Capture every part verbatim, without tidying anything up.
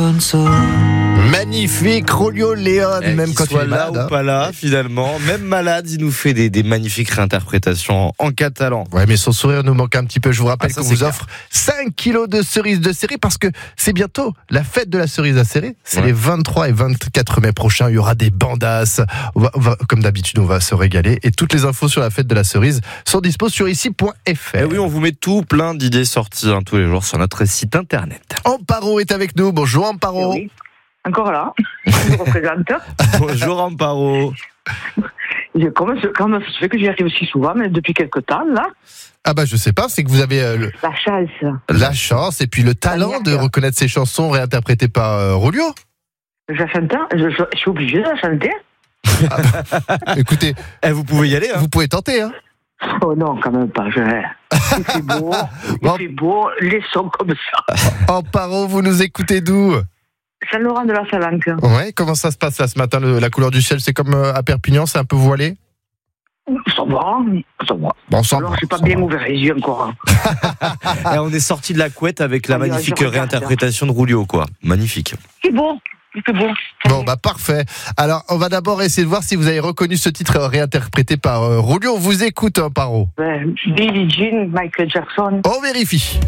console. Magnifique, Rolio León, Eh, même qu'il quand il soit est là malade. ou hein. pas là, finalement, même malade, il nous fait des, des magnifiques réinterprétations en, en catalan. Ouais, mais son sourire nous manque un petit peu. Je vous rappelle Ah, ça, qu'on c'est vous clair. offre cinq kilos de cerises de série parce que c'est bientôt la fête de la cerise à série. C'est Ouais. les vingt-trois et vingt-quatre mai prochains. Il y aura des bandasses. On va, on va- comme d'habitude, on va se régaler. Et toutes les infos sur la fête de la cerise sont dispo sur ici point f r. Et oui, on vous met tout plein d'idées sorties hein, tous les jours sur notre site internet. Amparo est avec nous. Bonjour Amparo. Oui. Encore là, je me représente. Bonjour Amparo. Je- Comment, se- comment ça se fait que j'y arrive aussi souvent, mais depuis quelque temps, là, Ah bah je sais pas, c'est que vous avez euh, le- la chance. la chance et puis le talent de reconnaître ces chansons réinterprétées par euh, Rolio. Je la chante, je, je, je suis obligée de la chanter. Écoutez, Eh, vous pouvez y aller. Hein. vous pouvez tenter. Hein. Oh non, quand même pas. Je... Il fait beau, il Bon. fait beau, les sons comme ça. Amparo, vous nous écoutez d'où? Saint-Laurent de la Salanque. Ouais, comment ça se passe là ce matin? le- La couleur du ciel, c'est comme euh, à Perpignan, c'est un peu voilé? Ça va, ça va. Bon, ça Alors, va, je n'ai pas ça bien va. ouvert les yeux encore. Eh, on est sorti de la couette avec la Ah, magnifique je regarde. réinterprétation de Rulio, quoi. Magnifique. C'est beau, c'est beau. Bon, bah parfait. Alors, on va d'abord essayer de voir si vous avez reconnu ce titre réinterprété par euh, Rolio. On vous écoute, hein, Paro. Ben, Billie Jean, Michael Jackson. On vérifie.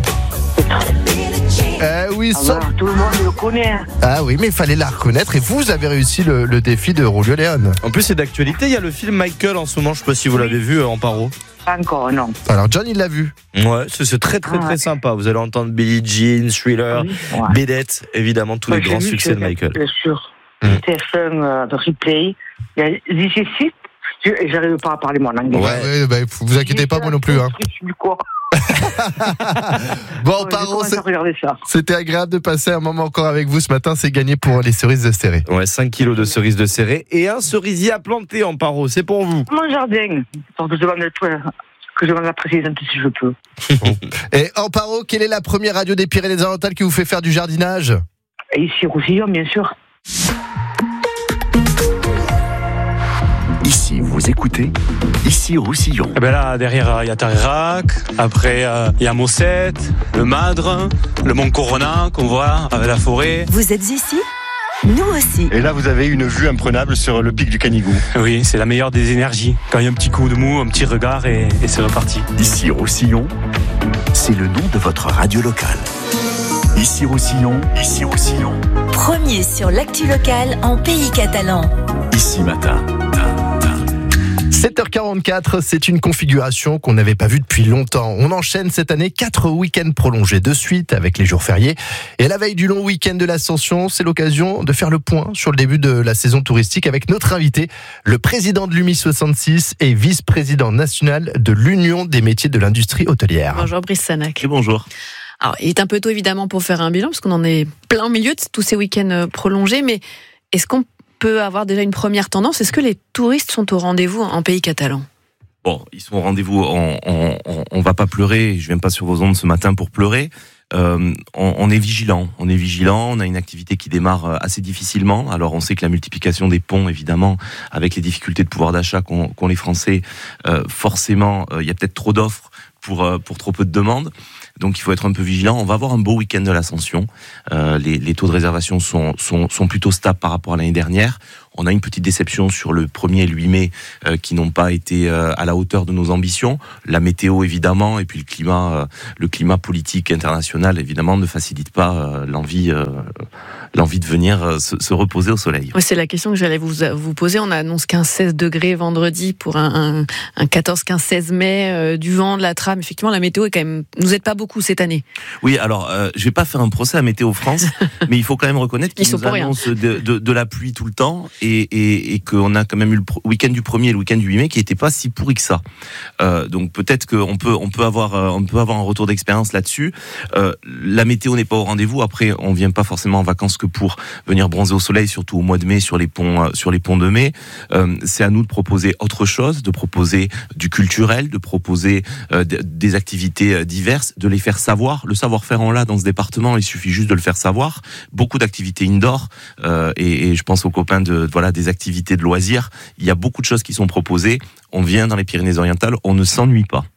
Eh oui, Ah, sans- voilà, tout le monde le connaît. ah oui, mais il fallait la reconnaître et vous avez réussi le, le défi de Rolio León. En plus, c'est d'actualité. Il y a le film Michael en ce moment. Je sais pas si vous l'avez vu, euh, Amparo. Pas encore, non. Alors, John, il l'a vu. Ouais, c'est c'est très très Ah, très ouais. sympa. Vous allez entendre Billie Jean, Thriller, Oui, ouais. Beat It, évidemment tous les Ouais, j'ai grands vu succès que- de Michael. Bien sûr. Mm. T F un, euh, de replay. Il y a This Is It. Je- J'arrive pas à parler mon anglais. Ouais, ouais, bah, vous inquiétez pas, moi non plus. Hein. Je suis quoi Bon, J'ai Paro, commencé c'est- à regarder ça. c'était agréable de passer un moment encore avec vous ce matin. C'est gagné pour les cerises de Céré. Ouais, cinq kilos de cerises de Céré et un cerisier à planter, Amparo. C'est pour vous. Mon jardin. Donc, je demande le toit. Que je demande la présidente si je peux. Et Amparo, quelle est la première radio des Pyrénées-Orientales qui vous fait faire du jardinage? Et ici, Roussillon, bien sûr. Ici, vous écoutez, ici Roussillon. Eh ben là, derrière, il y a Tarerac, après, euh, il y a Mossette, le Madre, le Mont Corona, qu'on voit, avec la forêt. Vous êtes ici? Nous aussi. Et là, vous avez une vue imprenable sur le pic du Canigou. Oui, c'est la meilleure des énergies. Quand il y a un petit coup de mou, un petit regard et, et c'est reparti. Ici Roussillon, c'est le nom de votre radio locale. Ici Roussillon, ici Roussillon, Premier sur l'actu locale en pays catalan. ici matin. sept heures quarante-quatre, c'est une configuration qu'on n'avait pas vue depuis longtemps. On enchaîne cette année quatre week-ends prolongés de suite avec les jours fériés. Et à la veille du long week-end de l'Ascension, c'est l'occasion de faire le point sur le début de la saison touristique avec notre invité, le président de l'U M I soixante-six et vice-président national de l'Union des métiers de l'industrie hôtelière. Bonjour Brice Sanac. Et bonjour. Alors, il est un peu tôt évidemment pour faire un bilan, parce qu'on en est plein au milieu de tous ces week-ends euh, prolongés, mais est-ce qu'on peut avoir déjà une première tendance? Est-ce que les touristes sont au rendez-vous en pays catalan? Bon, ils sont au rendez-vous, on, on, on, on va pas pleurer, je viens pas sur vos ondes ce matin pour pleurer. Euh, on, on est vigilant, on est vigilant, on a une activité qui démarre assez difficilement. Alors on sait que la multiplication des ponts, évidemment, avec les difficultés de pouvoir d'achat qu'ont, qu'ont les Français, euh, forcément, il euh, y a peut-être trop d'offres pour, euh, pour trop peu de demandes. Donc il faut être un peu vigilant. On va avoir un beau week-end de l'Ascension. Euh, les, les taux de réservation sont, sont, sont plutôt stables par rapport à l'année dernière. On a une petite déception sur le premier et le huit mai euh, qui n'ont pas été euh, à la hauteur de nos ambitions. La météo évidemment et puis le climat, euh, le climat politique international évidemment ne facilite pas euh, l'envie, euh, l'envie de venir euh, se, se reposer au soleil. Oui, c'est la question que j'allais vous, vous poser. On annonce quinze seize degrés vendredi pour un, un, un quatorze quinze seize mai, euh, du vent, de la trame. Effectivement, la météo est quand même, nous aide pas beaucoup cette année. Oui, alors euh, je vais pas faire un procès à Météo France, mais il faut quand même reconnaître qu'ils nous annoncent de, de, de la pluie tout le temps et, et, et qu'on a quand même eu le pro- week-end du premier et le week-end du huit mai qui n'était pas si pourri que ça. Euh, donc peut-être qu'on peut on peut avoir euh, on peut avoir un retour d'expérience là-dessus. Euh, la météo n'est pas au rendez-vous. Après, on vient pas forcément en vacances que pour venir bronzer au soleil, surtout au mois de mai sur les ponts euh, sur les ponts de mai. Euh, c'est à nous de proposer autre chose, de proposer du culturel, de proposer euh, d- des activités euh, diverses, de les faire savoir. Le savoir-faire on l'a dans ce département, il suffit juste de le faire savoir. Beaucoup d'activités indoor euh, et, et je pense aux copains de voilà des activités de loisirs. Il y a beaucoup de choses qui sont proposées. On vient dans les Pyrénées-Orientales, on ne s'ennuie pas.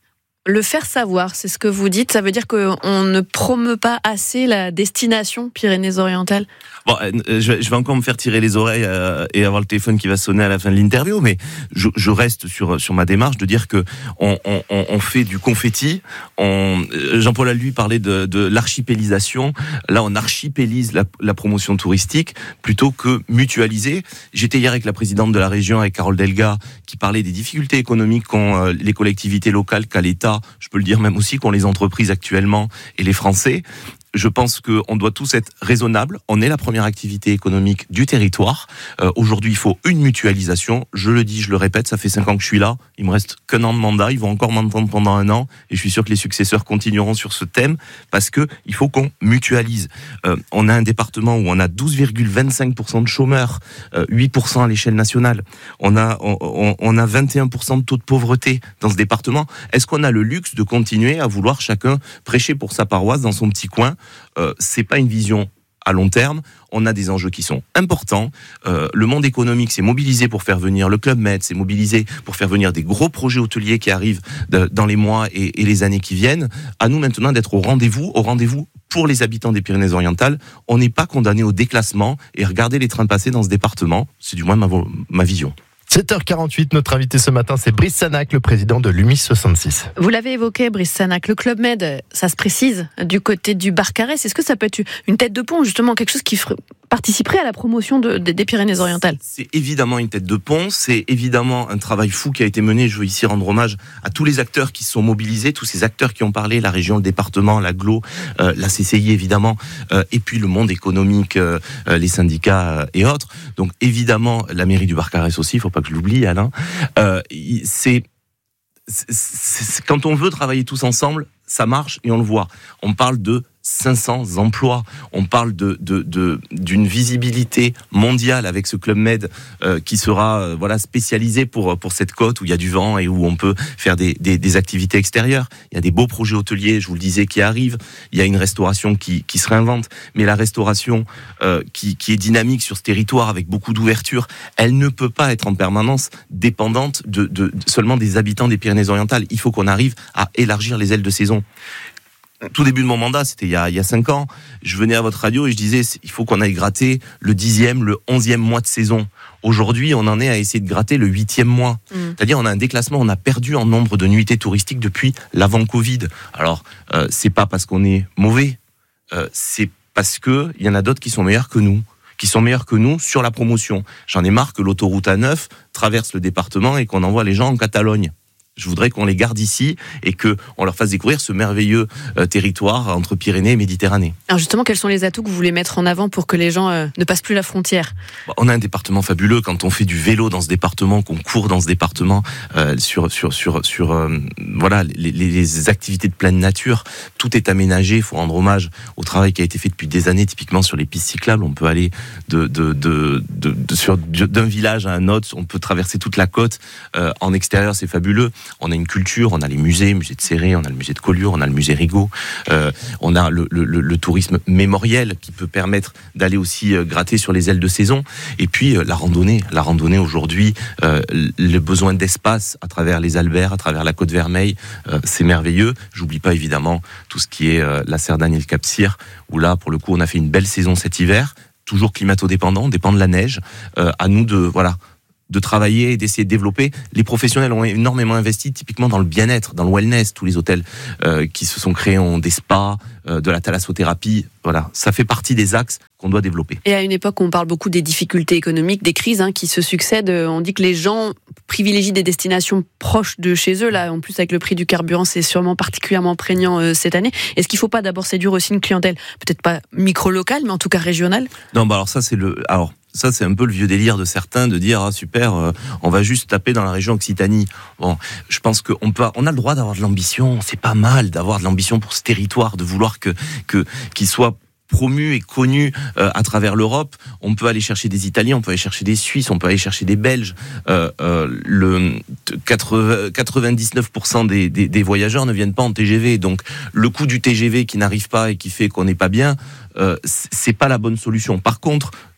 Le faire savoir, c'est ce que vous dites. Ça veut dire qu'on ne promeut pas assez la destination Pyrénées-Orientales? Bon, je vais encore me faire tirer les oreilles euh, et avoir le téléphone qui va sonner à la fin de l'interview, mais je, je reste sur sur ma démarche de dire que on, on, on fait du confetti. On, Jean-Paul Alduy parlait de, de l'archipélisation. Là, on archipélise la, la promotion touristique plutôt que mutualiser. J'étais hier avec la présidente de la région, avec Carole Delga, qui parlait des difficultés économiques qu'ont euh, les collectivités locales, qu'a l'État, je peux le dire même aussi, qu'ont les entreprises actuellement et les Français. Je pense qu'on doit tous être raisonnables. On est la première activité économique du territoire. Euh, aujourd'hui, il faut une mutualisation. Je le dis, je le répète, ça fait cinq ans que je suis là. Il me reste qu'un an de mandat. Ils vont encore m'entendre pendant un an. Et je suis sûr que les successeurs continueront sur ce thème parce que il faut qu'on mutualise. Euh, on a un département où on a douze virgule vingt-cinq pour cent de chômeurs, euh, huit pour cent à l'échelle nationale. On a, on, on a vingt et un pour cent de taux de pauvreté dans ce département. Est-ce qu'on a le luxe de continuer à vouloir chacun prêcher pour sa paroisse dans son petit coin? Euh, c'est pas une vision à long terme. On a des enjeux qui sont importants. Euh, le monde économique s'est mobilisé pour faire venir le Club Med, s'est mobilisé pour faire venir des gros projets hôteliers qui arrivent de, dans les mois et, et les années qui viennent. À nous maintenant d'être au rendez-vous, au rendez-vous pour les habitants des Pyrénées-Orientales. On n'est pas condamné au déclassement et regarder les trains passer dans ce département, c'est du moins ma, ma vision. sept heures quarante-huit, notre invité ce matin, c'est Brice Sanac, le président de l'U M I soixante-six. Vous l'avez évoqué, Brice Sanac, le Club Med, ça se précise, du côté du Barcarès. Est-ce que ça peut être une tête de pont, justement, quelque chose qui ferait, participerait à la promotion de, de, des Pyrénées-Orientales? C'est évidemment une tête de pont, c'est évidemment un travail fou qui a été mené. Je veux ici rendre hommage à tous les acteurs qui se sont mobilisés, tous ces acteurs qui ont parlé, la région, le département, l'agglo, euh, la C C I évidemment, euh, et puis le monde économique, euh, les syndicats euh, et autres. Donc évidemment, la mairie du Barcarès aussi, il ne faut pas que je l'oublie, Alain. Euh, c'est, c'est, c'est quand on veut travailler tous ensemble, ça marche et on le voit. On parle de cinq cents emplois. On parle de, de, de, d'une visibilité mondiale avec ce Club Med euh, qui sera euh, voilà, spécialisé pour, pour cette côte où il y a du vent et où on peut faire des, des, des activités extérieures. Il y a des beaux projets hôteliers, je vous le disais, qui arrivent. Il y a une restauration qui, qui se réinvente. Mais la restauration euh, qui, qui est dynamique sur ce territoire avec beaucoup d'ouverture, elle ne peut pas être en permanence dépendante de, de, de seulement des habitants des Pyrénées-Orientales. Il faut qu'on arrive à élargir les ailes de saison. Tout début de mon mandat, c'était il y a, il y a cinq ans, je venais à votre radio et je disais il faut qu'on aille gratter le dixième, le onzième mois de saison. Aujourd'hui, on en est à essayer de gratter le huitième mois. Mmh. C'est-à-dire on a un déclassement, on a perdu en nombre de nuitées touristiques depuis l'avant-Covid. Alors, euh, c'est pas parce qu'on est mauvais, euh, c'est parce que il y en a d'autres qui sont meilleurs que nous. qui sont meilleurs que nous sur la promotion. J'en ai marre que l'autoroute A neuf traverse le département et qu'on envoie les gens en Catalogne. Je voudrais qu'on les garde ici et qu'on leur fasse découvrir ce merveilleux euh, territoire entre Pyrénées et Méditerranée. Alors justement, quels sont les atouts que vous voulez mettre en avant pour que les gens euh, ne passent plus la frontière? Bah, on a un département fabuleux. Quand on fait du vélo dans ce département, qu'on court dans ce département, euh, sur sur sur sur euh, voilà les, les activités de pleine nature, tout est aménagé. Il faut rendre hommage au travail qui a été fait depuis des années, typiquement sur les pistes cyclables. On peut aller de de de, de, de sur d'un village à un autre. On peut traverser toute la côte euh, en extérieur. C'est fabuleux. On a une culture, on a les musées, musée de Céré, on a le musée de Collioure, on a le musée Rigaud, euh, on a le, le, le tourisme mémoriel qui peut permettre d'aller aussi euh, gratter sur les ailes de saison. Et puis euh, la randonnée, la randonnée aujourd'hui, euh, le besoin d'espace à travers les Alberts, à travers la Côte Vermeille, euh, c'est merveilleux. J'oublie pas évidemment tout ce qui est euh, la Cerdagne et le Cap-Cyr, où là pour le coup on a fait une belle saison cet hiver, toujours climato-dépendant, on dépend de la neige. Euh, à nous de voilà. de travailler et d'essayer de développer. Les professionnels ont énormément investi, typiquement dans le bien-être, dans le wellness. Tous les hôtels euh, qui se sont créés ont des spas, euh, de la thalassothérapie. Voilà, ça fait partie des axes qu'on doit développer. Et à une époque où on parle beaucoup des difficultés économiques, des crises hein, qui se succèdent, on dit que les gens privilégient des destinations proches de chez eux. Là, en plus, avec le prix du carburant, c'est sûrement particulièrement prégnant euh, cette année. Est-ce qu'il ne faut pas d'abord séduire aussi une clientèle, peut-être pas micro-locale, mais en tout cas régionale? Non, bah alors ça, c'est le... Alors, ça, c'est un peu le vieux délire de certains de dire ah super, euh, on va juste taper dans la région Occitanie. Bon, je pense qu'on peut, on a le droit d'avoir de l'ambition. C'est pas mal d'avoir de l'ambition pour ce territoire, de vouloir que que qu'il soit promu et connu euh, à travers l'Europe. On peut aller chercher des Italiens, on peut aller chercher des Suisses, on peut aller chercher des Belges. Euh, euh, le quatre-vingt-dix-neuf pour cent des, des, des voyageurs ne viennent pas en T G V. Donc le coût du T G V qui n'arrive pas et qui fait qu'on n'est pas bien, euh, c'est pas la bonne solution. Par contre,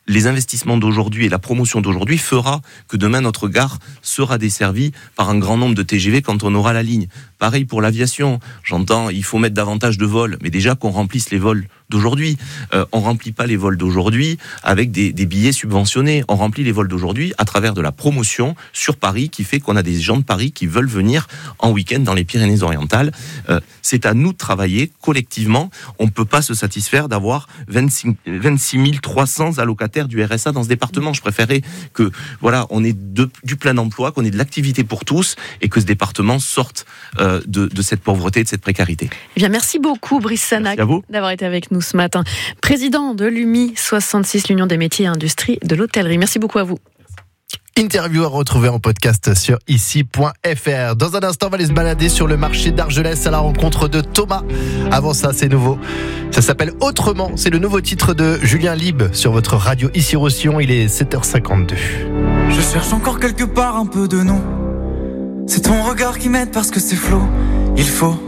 les investissements d'aujourd'hui et la promotion d'aujourd'hui fera que demain notre gare sera desservie par un grand nombre de T G V quand on aura la ligne. Pareil pour l'aviation. J'entends, il faut mettre davantage de vols, mais déjà qu'on remplisse les vols d'aujourd'hui. Euh, on remplit pas les vols d'aujourd'hui avec des, des billets subventionnés. On remplit les vols d'aujourd'hui à travers de la promotion sur Paris qui fait qu'on a des gens de Paris qui veulent venir en week-end dans les Pyrénées-Orientales. Euh, c'est à nous de travailler collectivement. On ne peut pas se satisfaire d'avoir vingt-six mille trois cents allocataires du R S A dans ce département. Je préférerais que voilà, on ait de, du plein emploi, qu'on ait de l'activité pour tous et que ce département sorte euh, de, de cette pauvreté, de cette précarité. Eh bien, merci beaucoup Brice Sanac d'avoir été avec nous ce matin. Président de l'U M I soixante-six, l'Union des métiers et industries de l'hôtellerie. Merci beaucoup à vous. Interview à retrouver en podcast sur ici point f r. Dans un instant, on va aller se balader sur le marché d'Argelès à la rencontre de Thomas. Avant ça, c'est nouveau. Ça s'appelle Autrement. C'est le nouveau titre de Julien Lieb sur votre radio Ici-Roussillon. Il est sept heures cinquante-deux. Je cherche encore quelque part un peu de nous. C'est ton regard qui m'aide parce que c'est flou. Il faut